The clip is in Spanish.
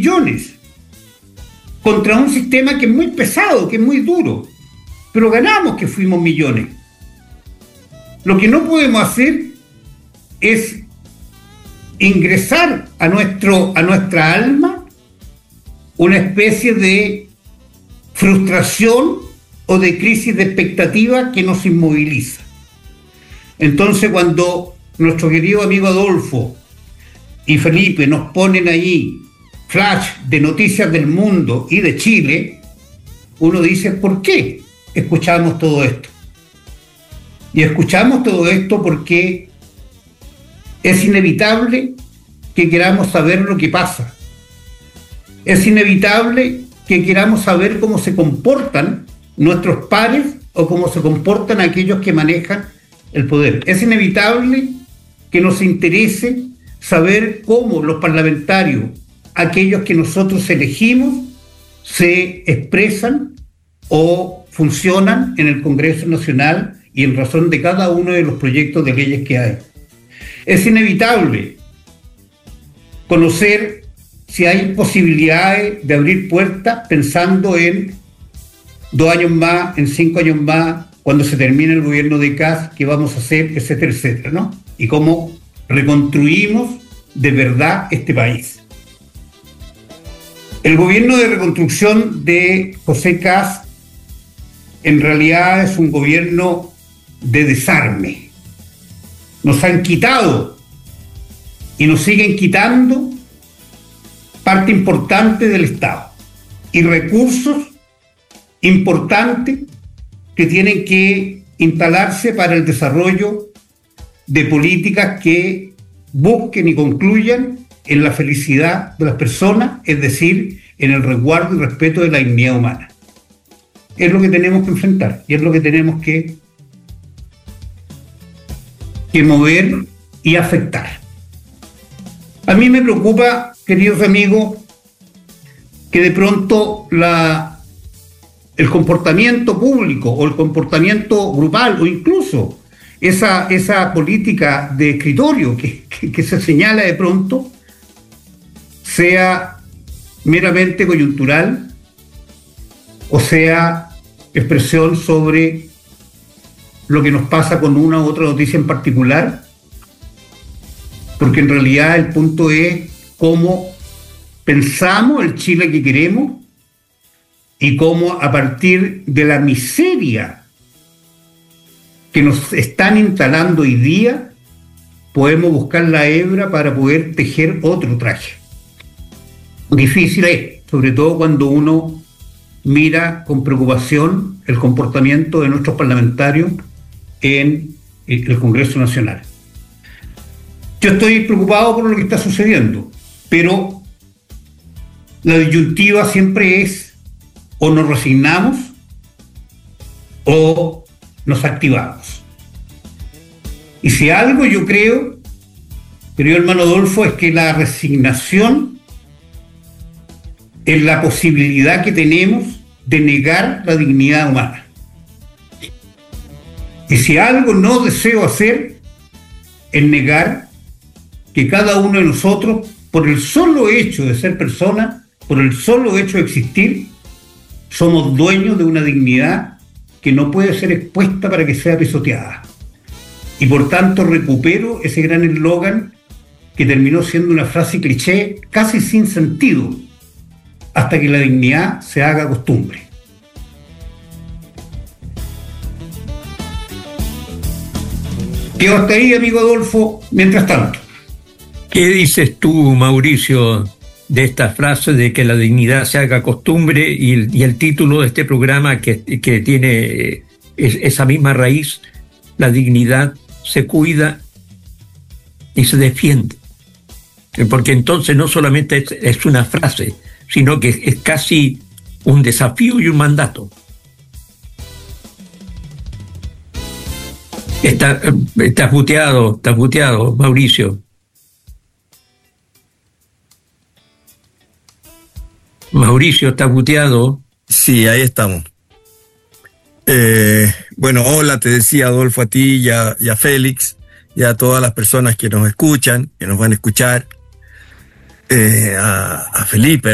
millones contra un sistema que es muy pesado, que es muy duro, pero ganamos que fuimos millones. Lo que no podemos hacer es ingresar a nuestra alma una especie de frustración o de crisis de expectativa que nos inmoviliza. Entonces, cuando nuestro querido amigo Adolfo y Felipe nos ponen ahí flash de noticias del mundo y de Chile, uno dice, ¿por qué escuchamos todo esto? Y escuchamos todo esto porque es inevitable que queramos saber lo que pasa. Es inevitable que queramos saber cómo se comportan nuestros pares o cómo se comportan aquellos que manejan el poder. Es inevitable que nos interese saber cómo los parlamentarios, aquellos que nosotros elegimos, se expresan o funcionan en el Congreso Nacional y en razón de cada uno de los proyectos de leyes que hay. Es inevitable conocer si hay posibilidades de abrir puertas pensando en 2 años más, en 5 años más, cuando se termine el gobierno de Kast, qué vamos a hacer, etcétera, etcétera, ¿no? Y cómo reconstruimos de verdad este país. El gobierno de reconstrucción de José Kast en realidad es un gobierno de desarme. Nos han quitado y nos siguen quitando parte importante del Estado y recursos importantes que tienen que instalarse para el desarrollo de políticas que busquen y concluyan en la felicidad de las personas, es decir, en el resguardo y respeto de la dignidad humana. Es lo que tenemos que enfrentar y es lo que tenemos que mover y afectar. A mí me preocupa, queridos amigos, que de pronto el comportamiento público o el comportamiento grupal o incluso esa política de escritorio que se señala de pronto sea meramente coyuntural o sea expresión sobre lo que nos pasa con una u otra noticia en particular, porque en realidad el punto es cómo pensamos el Chile que queremos y cómo a partir de la miseria que nos están instalando hoy día podemos buscar la hebra para poder tejer otro traje. Difícil es, sobre todo cuando uno mira con preocupación el comportamiento de nuestros parlamentarios en el Congreso Nacional. Yo estoy preocupado por lo que está sucediendo, pero la disyuntiva siempre es o nos resignamos o nos activamos. Y si algo yo creo, querido hermano Adolfo, es que la resignación es la posibilidad que tenemos de negar la dignidad humana. Y si algo no deseo hacer es negar que cada uno de nosotros, por el solo hecho de ser persona, por el solo hecho de existir, somos dueños de una dignidad que no puede ser expuesta para que sea pisoteada. Y por tanto recupero ese gran eslogan que terminó siendo una frase cliché casi sin sentido, hasta que la dignidad se haga costumbre. Quedo hasta ahí, amigo Adolfo, mientras tanto. ¿Qué dices tú, Mauricio, de esta frase de que la dignidad se haga costumbre y el título de este programa que tiene esa misma raíz? La dignidad se cuida y se defiende. Porque entonces no solamente es una frase, sino que es casi un desafío y un mandato. Estás muteado, Mauricio. Mauricio, ¿estás muteado? Sí, ahí estamos. Bueno, hola, te decía Adolfo, a ti y a Félix, y a todas las personas que nos escuchan, que nos van a escuchar, a Felipe,